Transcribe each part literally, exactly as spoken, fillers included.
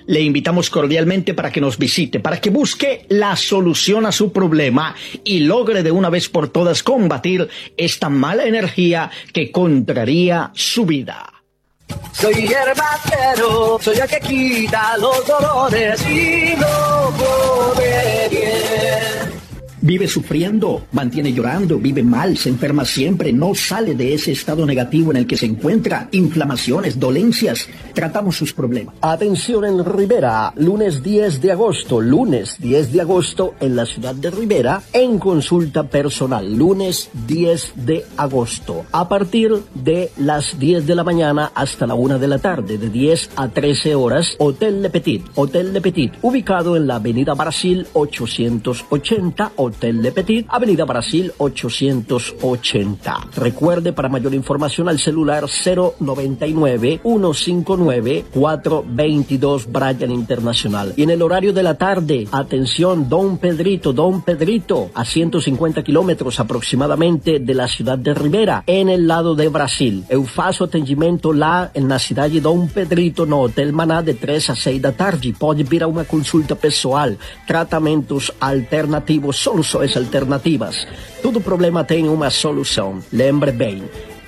Le invitamos cordialmente para que nos visite, para que busque la solución a su problema y logre de una vez por todas combatir esta mala energía que contraría su vida. Soy hierbacero, soy el que quita los dolores y lo pone bien. Vive sufriendo, mantiene llorando, vive mal, se enferma siempre, no sale de ese estado negativo en el que se encuentra, inflamaciones, dolencias. Tratamos sus problemas. Atención en Rivera, lunes diez de agosto, lunes diez de agosto en la ciudad de Rivera, en consulta personal, lunes diez de agosto, a partir de las diez de la mañana hasta la una de la tarde, de diez a trece horas, Hotel Le Petit, Hotel Le Petit, ubicado en la avenida Brasil ochocientos ochenta, Hotel Le Petit, avenida Brasil ochocientos ochenta. Recuerde, para mayor información al celular cero noventa y nueve, ciento cincuenta y nueve, cuatrocientos veintidós Bryan Internacional. Y en el horario de la tarde, atención, Don Pedrito, Don Pedrito, a ciento cincuenta kilómetros aproximadamente de la ciudad de Rivera, en el lado de Brasil. Eu faço atendimento lá na cidade de Dom Pedrito, no Hotel Maná, de três a seis da tarde. Pode vir a uma consulta pessoal, tratamentos alternativos, soluções alternativas. Todo problema tem uma solução. Lembre bem.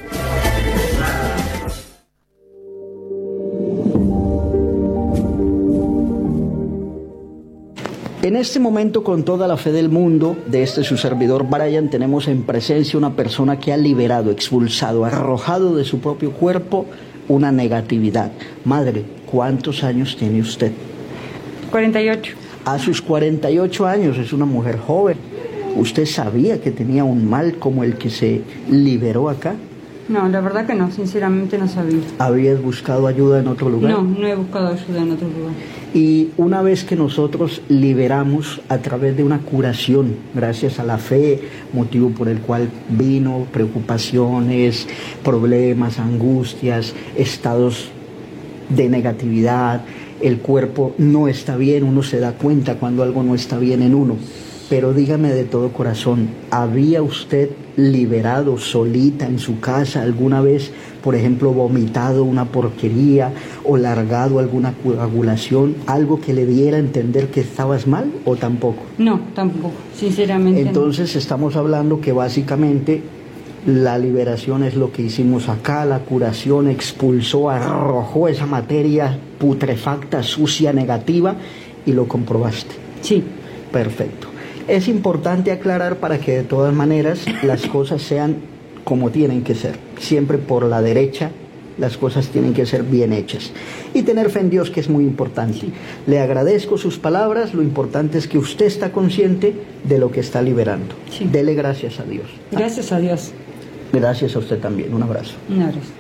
En este momento, con toda la fe del mundo, de este su servidor Bryan, tenemos en presencia una persona que ha liberado, expulsado, arrojado de su propio cuerpo una negatividad. Madre, ¿cuántos años tiene usted? cuarenta y ocho. A sus cuarenta y ocho años, es una mujer joven. ¿Usted sabía que tenía un mal como el que se liberó acá? No, la verdad que no, sinceramente no sabía. ¿Habías buscado ayuda en otro lugar? No, no he buscado ayuda en otro lugar. Y una vez que nosotros liberamos a través de una curación, gracias a la fe, motivo por el cual vino, preocupaciones, problemas, angustias, estados de negatividad, el cuerpo no está bien, uno se da cuenta cuando algo no está bien en uno. Pero dígame de todo corazón, ¿había usted liberado solita en su casa alguna vez, por ejemplo, vomitado una porquería o largado alguna coagulación, algo que le diera a entender que estabas mal o tampoco? No, tampoco, sinceramente. Entonces no. Estamos hablando que básicamente la liberación es lo que hicimos acá, la curación expulsó, arrojó esa materia putrefacta, sucia, negativa y lo comprobaste. Sí. Perfecto. Es importante aclarar para que de todas maneras las cosas sean como tienen que ser. Siempre por la derecha las cosas tienen que ser bien hechas. Y tener fe en Dios, que es muy importante. Le agradezco sus palabras, lo importante es que usted está consciente de lo que está liberando. Sí. Dele gracias a Dios. Gracias a Dios. Gracias a usted también. Un abrazo. Un abrazo.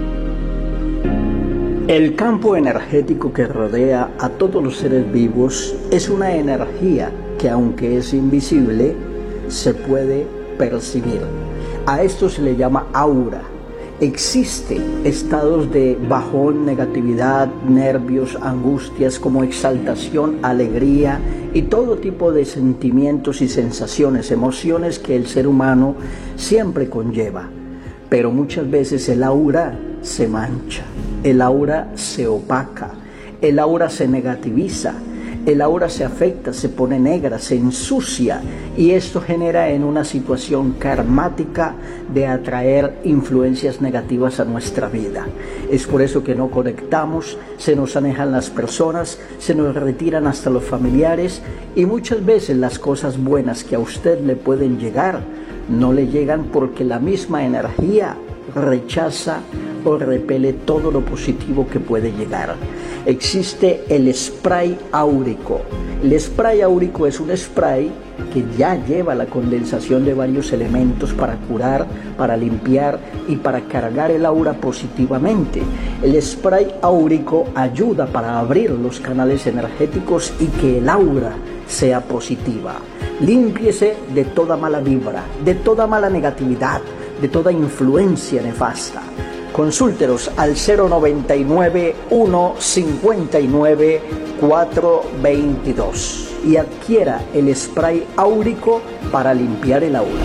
El campo energético que rodea a todos los seres vivos es una energía que, aunque es invisible, se puede percibir. A esto se le llama aura. Existen estados de bajón, negatividad, nervios, angustias, como exaltación, alegría y todo tipo de sentimientos y sensaciones, emociones que el ser humano siempre conlleva. Pero muchas veces el aura se mancha, el aura se opaca, el aura se negativiza, el aura se afecta, se pone negra, se ensucia, y esto genera en una situación karmática de atraer influencias negativas a nuestra vida. Es por eso que no conectamos, se nos alejan las personas, se nos retiran hasta los familiares, y muchas veces las cosas buenas que a usted le pueden llegar no le llegan porque la misma energía rechaza o repele todo lo positivo que puede llegar. Existe el spray áurico. El spray áurico es un spray que ya lleva la condensación de varios elementos para curar, para limpiar y para cargar el aura positivamente. El spray áurico ayuda para abrir los canales energéticos y que el aura sea positiva. Límpiese de toda mala vibra, de toda mala negatividad, de toda influencia nefasta. Consúltenos al cero noventa y nueve, ciento cincuenta y nueve, cuatrocientos veintidós y adquiera el spray áurico para limpiar el aura.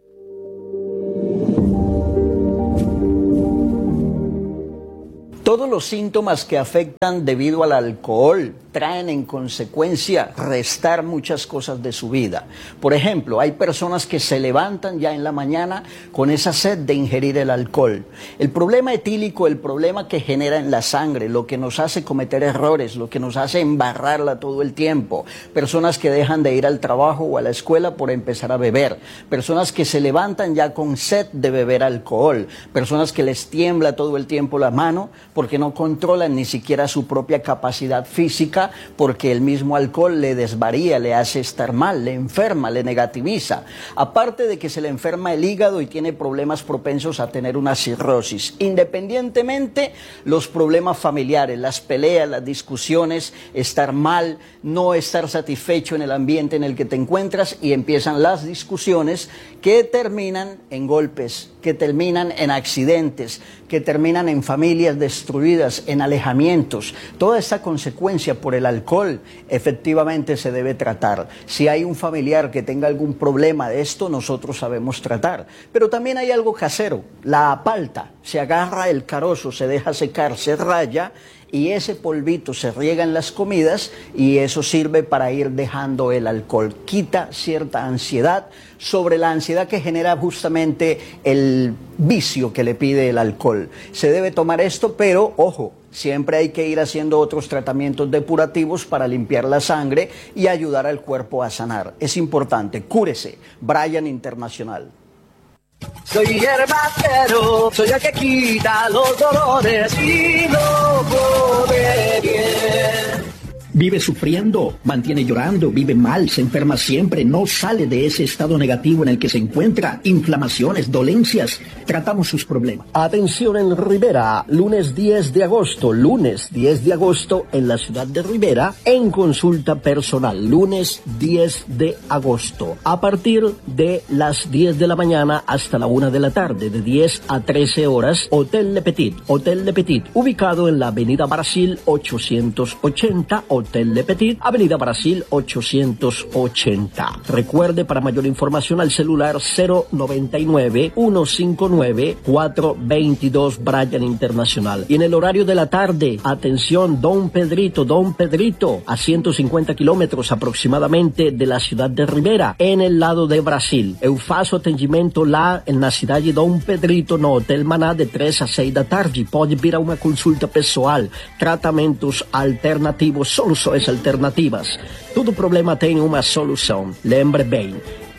Todos los síntomas que afectan debido al alcohol traen en consecuencia restar muchas cosas de su vida. Por ejemplo, hay personas que se levantan ya en la mañana con esa sed de ingerir el alcohol. El problema etílico, el problema que genera en la sangre, lo que nos hace cometer errores, lo que nos hace embarrarla todo el tiempo. Personas que dejan de ir al trabajo o a la escuela por empezar a beber. Personas que se levantan ya con sed de beber alcohol. Personas que les tiembla todo el tiempo la mano porque no controlan ni siquiera su propia capacidad física, porque el mismo alcohol le desvaría, le hace estar mal, le enferma, le negativiza. Aparte de que se le enferma el hígado y tiene problemas propensos a tener una cirrosis. Independientemente, los problemas familiares, las peleas, las discusiones, estar mal, no estar satisfecho en el ambiente en el que te encuentras, y empiezan las discusiones que terminan en golpes, que terminan en accidentes, que terminan en familias destruidas, en alejamientos. Toda esta consecuencia por el alcohol efectivamente se debe tratar. Si hay un familiar que tenga algún problema de esto, nosotros sabemos tratar. Pero también hay algo casero, la palta. Se agarra el carozo, se deja secar, se raya, y ese polvito se riega en las comidas, y eso sirve para ir dejando el alcohol. Quita cierta ansiedad sobre la ansiedad que genera justamente el vicio que le pide el alcohol. Se debe tomar esto, pero ojo, siempre hay que ir haciendo otros tratamientos depurativos para limpiar la sangre y ayudar al cuerpo a sanar. Es importante, cúrese. Bryan Internacional. Soy hierbatero, soy el que quita los dolores y no come bien. Vive sufriendo, mantiene llorando, vive mal, se enferma siempre, no sale de ese estado negativo en el que se encuentra, inflamaciones, dolencias, tratamos sus problemas. Atención en Rivera, lunes diez de agosto, lunes diez de agosto en la ciudad de Rivera, en consulta personal, lunes diez de agosto, a partir de las diez de la mañana hasta la una de la tarde, de diez a trece horas, Hotel Le Petit, Hotel Le Petit, ubicado en la avenida Brasil ochocientos ochenta, Hotel Le Petit, avenida Brasil ochocientos ochenta. Recuerde, para mayor información al celular cero noventa y nueve, ciento cincuenta y nueve, cuatrocientos veintidós Bryan Internacional. Y en el horario de la tarde, atención, Don Pedrito, Don Pedrito, a ciento cincuenta kilómetros aproximadamente de la ciudad de Rivera, en el lado de Brasil. Eu faço atendimento lá na cidade de Dom Pedrito, no Hotel Maná, de três a seis da tarde. Pode vir a uma consulta pessoal, tratamentos alternativos, soluções alternativas. Todo problema tem uma solução. Lembre bem.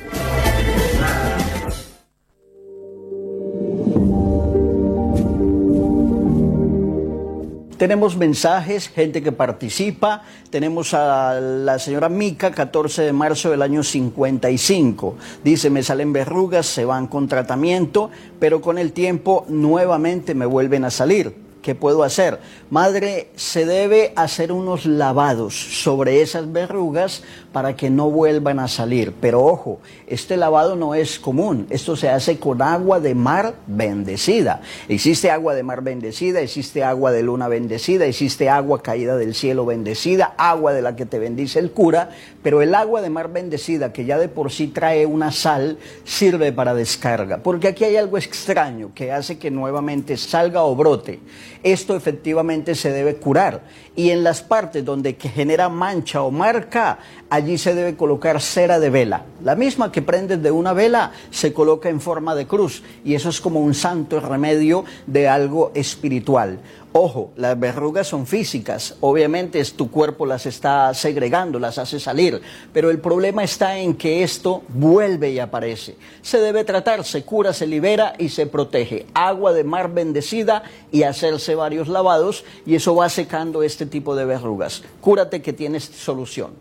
Tenemos mensajes, gente que participa. Tenemos a la señora Mica, catorce de marzo del año cincuenta y cinco. Dice, me salen verrugas, se van con tratamiento, pero con el tiempo nuevamente me vuelven a salir. ¿Qué puedo hacer? Madre, se debe hacer unos lavados sobre esas verrugas para que no vuelvan a salir. Pero ojo, este lavado no es común. Esto se hace con agua de mar bendecida. Existe agua de mar bendecida, existe agua de luna bendecida, existe agua caída del cielo bendecida, agua de la que te bendice el cura. Pero el agua de mar bendecida, que ya de por sí trae una sal, sirve para descarga. Porque aquí hay algo extraño que hace que nuevamente salga o brote. Esto efectivamente se debe curar, y en las partes donde genera mancha o marca, allí se debe colocar cera de vela. La misma que prendes de una vela se coloca en forma de cruz, y eso es como un santo remedio de algo espiritual. Ojo, las verrugas son físicas, obviamente es tu cuerpo las está segregando, las hace salir, pero el problema está en que esto vuelve y aparece. Se debe tratar, se cura, se libera y se protege. Agua de mar bendecida y hacerse varios lavados, y eso va secando este tipo de verrugas. Cúrate, que tienes solución.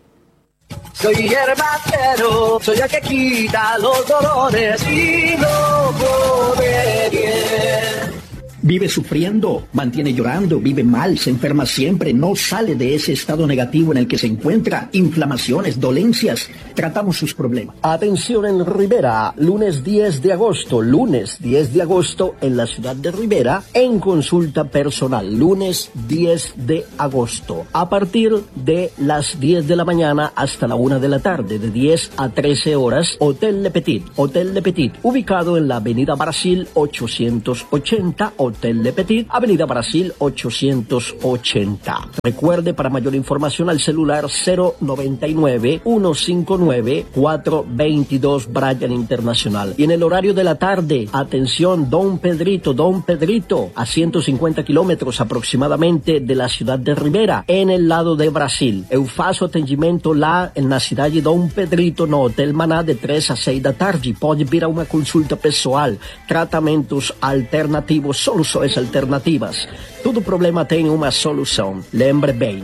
Soy hierbatero, soy el que quita los dolores y no come bien. Vive sufriendo, mantiene llorando, vive mal, se enferma siempre, no sale de ese estado negativo en el que se encuentra, inflamaciones, dolencias, tratamos sus problemas. Atención en Rivera, lunes diez de agosto, lunes diez de agosto en la ciudad de Rivera, en consulta personal, lunes diez de agosto, a partir de las diez de la mañana hasta la una de la tarde, de diez a trece horas, Hotel Le Petit, Hotel Le Petit, ubicado en la avenida Brasil ochocientos ochenta, Hotel Le Petit, Avenida Brasil ochocientos ochenta. Recuerde, para mayor información al celular cero noventa y nueve, ciento cincuenta y nueve, cuatrocientos veintidós Bryan Internacional. Y en el horario de la tarde, atención, Don Pedrito, Don Pedrito, a ciento cincuenta kilómetros aproximadamente de la ciudad de Rivera, en el lado de Brasil. Eu faço atendimento lá na cidade de Dom Pedrito, no Hotel Maná, de três a seis da tarde. Pode vir a uma consulta pessoal, tratamentos alternativos, soluções alternativas. Todo problema tem uma solução. Lembre bem.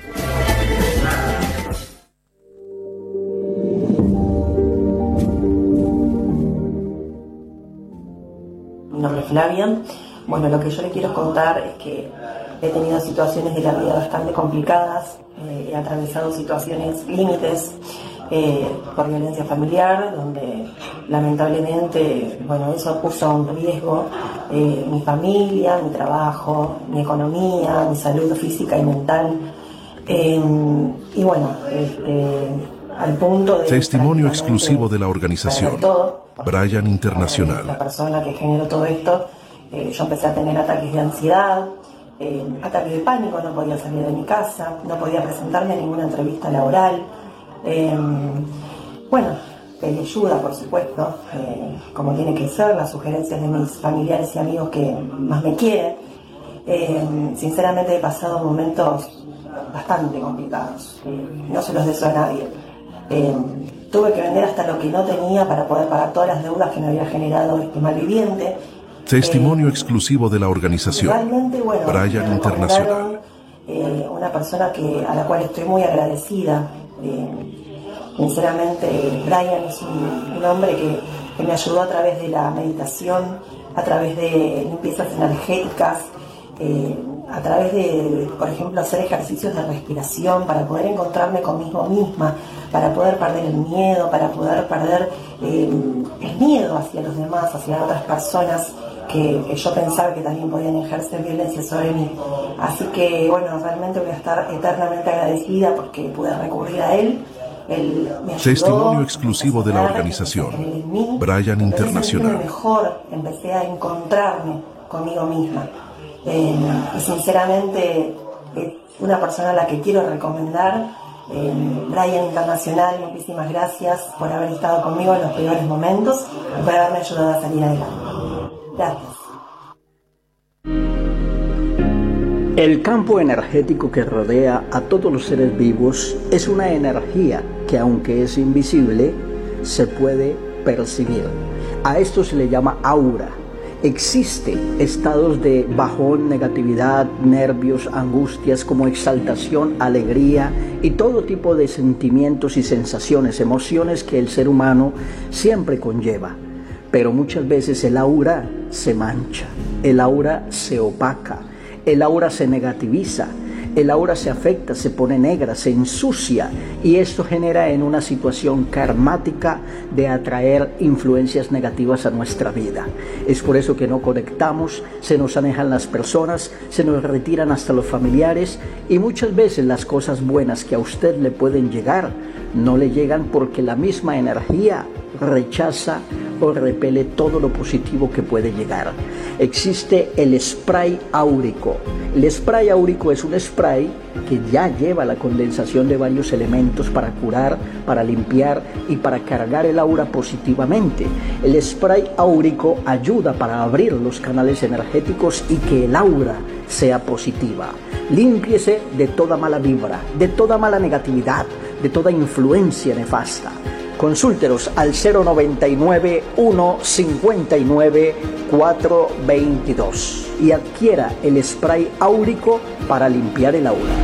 Mi nombre es Flavia. Bueno, lo que yo le quiero contar es que he tenido situaciones de la vida bastante complicadas, eh, he atravesado situaciones límites eh, por violencia familiar, donde lamentablemente, bueno, eso puso en riesgo eh, mi familia, mi trabajo, mi economía, mi salud física y mental. Eh, y bueno, este, al punto de... Testimonio exclusivo de la organización todo, Bryan Internacional. La persona que generó todo esto, eh, yo empecé a tener ataques de ansiedad, eh, ataques de pánico, no podía salir de mi casa, no podía presentarme a ninguna entrevista laboral. Eh, bueno, pedí ayuda, por supuesto, eh, como tiene que ser, las sugerencias de mis familiares y amigos que más me quieren. Eh, sinceramente he pasado momentos bastante complicados, eh, no se los deseo a nadie. Eh, tuve que vender hasta lo que no tenía para poder pagar todas las deudas que me había generado este malviviente. Testimonio eh, exclusivo de la organización realmente, bueno, Bryan Internacional. Eh, una persona que, a la cual estoy muy agradecida. Eh, sinceramente, Bryan es un, un hombre que, que me ayudó a través de la meditación, a través de limpiezas energéticas, eh, a través de, por ejemplo, hacer ejercicios de respiración para poder encontrarme conmigo misma, para poder perder el miedo, para poder perder eh, el miedo hacia los demás, hacia otras personas que, que yo pensaba que también podían ejercer violencia sobre mí. Así que, bueno, realmente voy a estar eternamente agradecida porque pude recurrir a él. Él me ayudó. Testimonio exclusivo de la organización Bryan Internacional. Mejor empecé a encontrarme conmigo misma. Eh, y sinceramente es una persona a la que quiero recomendar. eh, Bryan Internacional, muchísimas gracias por haber estado conmigo en los peores momentos y por haberme ayudado a salir adelante. Gracias. El campo energético que rodea a todos los seres vivos es una energía que, aunque es invisible, se puede percibir. A esto se le llama aura. Existen estados de bajón, negatividad, nervios, angustias, como exaltación, alegría y todo tipo de sentimientos y sensaciones, emociones que el ser humano siempre conlleva. Pero muchas veces el aura se mancha, el aura se opaca, el aura se negativiza, el aura se afecta, se pone negra, se ensucia, y esto genera en una situación karmática de atraer influencias negativas a nuestra vida. Es por eso que no conectamos, se nos alejan las personas, se nos retiran hasta los familiares, y muchas veces las cosas buenas que a usted le pueden llegar no le llegan porque la misma energía rechaza o repele todo lo positivo que puede llegar. Existe el spray áurico. El spray áurico es un spray que ya lleva la condensación de varios elementos para curar, para limpiar y para cargar el aura positivamente. El spray áurico ayuda para abrir los canales energéticos y que el aura sea positiva. Límpiese de toda mala vibra, de toda mala negatividad, de toda influencia nefasta. Consúltenos al cero noventa y nueve, ciento cincuenta y nueve, cuatrocientos veintidós y adquiera el spray áurico para limpiar el aura.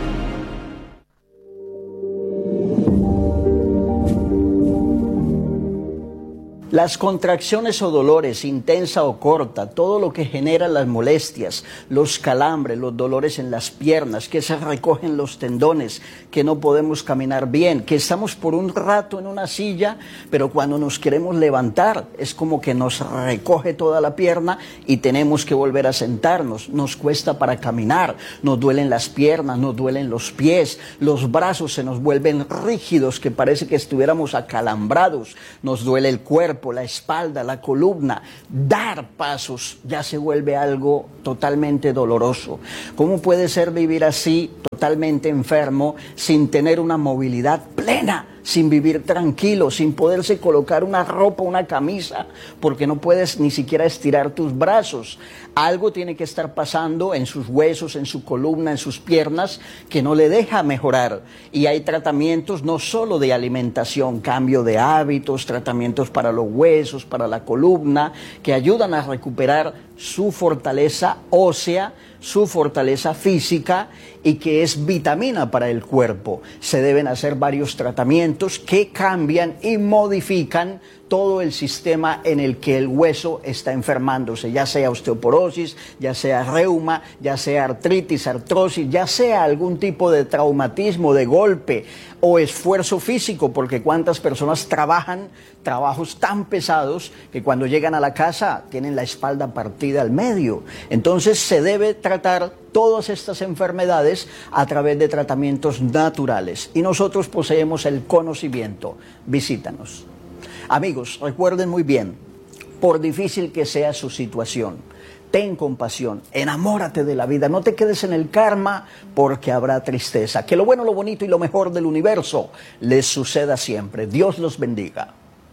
Las contracciones o dolores, intensa o corta, todo lo que genera las molestias, los calambres, los dolores en las piernas, que se recogen los tendones, que no podemos caminar bien, que estamos por un rato en una silla, pero cuando nos queremos levantar es como que nos recoge toda la pierna y tenemos que volver a sentarnos, nos cuesta para caminar, nos duelen las piernas, nos duelen los pies, los brazos se nos vuelven rígidos, que parece que estuviéramos acalambrados, nos duele el cuerpo, cuerpo, la espalda, la columna, dar pasos ya se vuelve algo totalmente doloroso. ¿Cómo puede ser vivir así, totalmente enfermo, sin tener una movilidad plena? Sin vivir tranquilo, sin poderse colocar una ropa, una camisa, porque no puedes ni siquiera estirar tus brazos. Algo tiene que estar pasando en sus huesos, en su columna, en sus piernas, que no le deja mejorar. Y hay tratamientos no solo de alimentación, cambio de hábitos, tratamientos para los huesos, para la columna, que ayudan a recuperar su fortaleza ósea, su fortaleza física, y que es vitamina para el cuerpo. Se deben hacer varios tratamientos que cambian y modifican todo el sistema en el que el hueso está enfermándose, ya sea osteoporosis, ya sea reuma, ya sea artritis, artrosis, ya sea algún tipo de traumatismo, de golpe o esfuerzo físico, porque cuántas personas trabajan trabajos tan pesados que cuando llegan a la casa tienen la espalda partida al medio. Entonces se debe tratar todas estas enfermedades a través de tratamientos naturales, y nosotros poseemos el conocimiento. Visítanos. Amigos, recuerden muy bien, por difícil que sea su situación, ten compasión, enamórate de la vida, no te quedes en el karma, porque habrá tristeza. Que lo bueno, lo bonito y lo mejor del universo les suceda siempre. Dios los bendiga.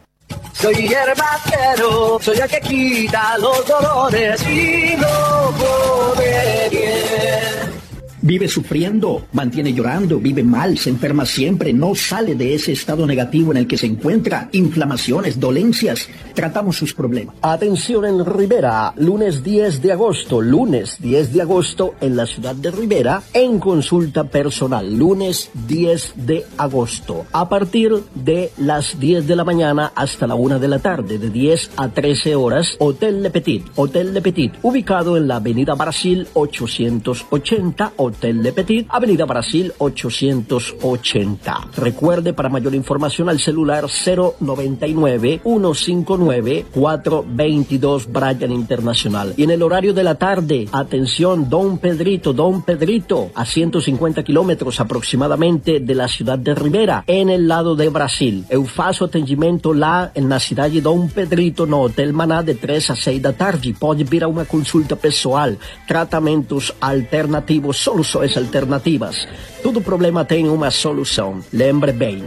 Soy hierbacero, soy el que quita los dolores y no pone bien. Vive sufriendo, mantiene llorando, vive mal, se enferma siempre, no sale de ese estado negativo en el que se encuentra, inflamaciones, dolencias, tratamos sus problemas. Atención en Rivera, lunes diez de agosto, lunes diez de agosto en la ciudad de Rivera, en consulta personal, lunes diez de agosto, a partir de las diez de la mañana hasta la una de la tarde, de diez a trece horas, Hotel Le Petit, Hotel Le Petit, ubicado en la avenida Brasil ochocientos ochenta, Hotel Le Petit, Avenida Brasil ochocientos ochenta. Recuerde, para mayor información al celular cero noventa y nueve, ciento cincuenta y nueve, cuatrocientos veintidós Bryan Internacional. Y en el horario de la tarde, atención, Don Pedrito, Don Pedrito, a ciento cincuenta kilómetros aproximadamente de la ciudad de Rivera, en el lado de Brasil. Eu faço atendimento lá na cidade de Dom Pedrito, no Hotel Maná, de três a seis da tarde. Pode vir a uma consulta pessoal, tratamentos alternativos, soluções alternativas. Todo problema tem uma solução. Lembre bem.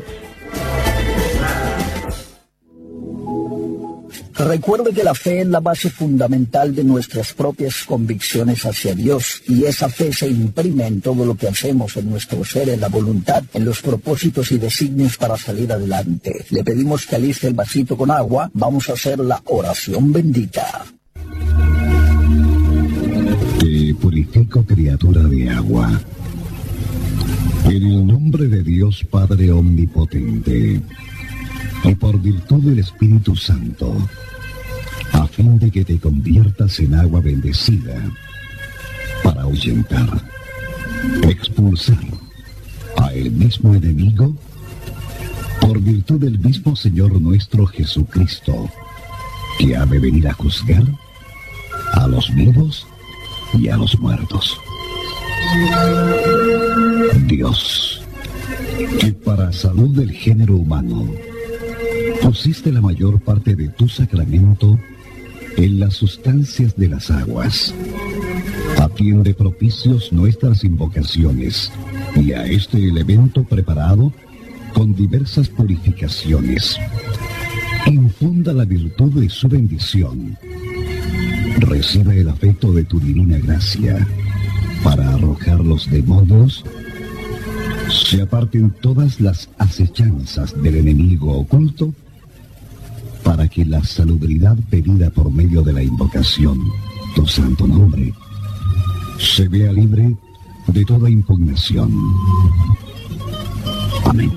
Recuerde que la fe es la base fundamental de nuestras propias convicciones hacia Dios, y esa fe se imprime en todo lo que hacemos, en nuestro ser, en la voluntad, en los propósitos y designios para salir adelante. Le pedimos que aliste el vasito con agua. Vamos a hacer la oración bendita. Te purifico, criatura de agua, en el nombre de Dios Padre Omnipotente, y por virtud del Espíritu Santo, a fin de que te conviertas en agua bendecida, para ahuyentar, expulsar a el mismo enemigo, por virtud del mismo Señor nuestro Jesucristo, que ha de venir a juzgar a los vivos y a los muertos. Dios, que para salud del género humano pusiste la mayor parte de tu sacramento en las sustancias de las aguas, atiende propicios nuestras invocaciones y a este elemento preparado con diversas purificaciones. Infunda la virtud de su bendición. Recibe el afecto de tu divina gracia para arrojar los demonios, se aparten todas las acechanzas del enemigo oculto, para que la salubridad pedida por medio de la invocación, tu santo nombre, se vea libre de toda impugnación. Amén.